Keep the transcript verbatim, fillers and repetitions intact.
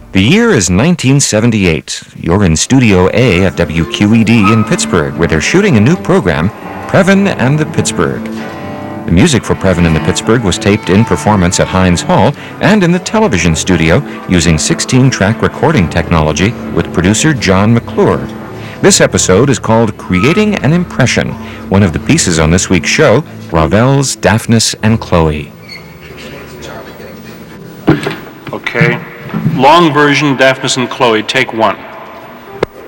The year is nineteen seventy-eight. You're in Studio A at W Q E D in Pittsburgh, where they're shooting a new program, Previn and the Pittsburgh. The music for Previn and the Pittsburgh was taped in performance at Heinz Hall and in the television studio using sixteen-track recording technology with producer John McClure. This episode is called Creating an Impression, one of the pieces on this week's show, Ravel's Daphnis and Chloe. Okay. Long version, Daphnis and Chloe, take one.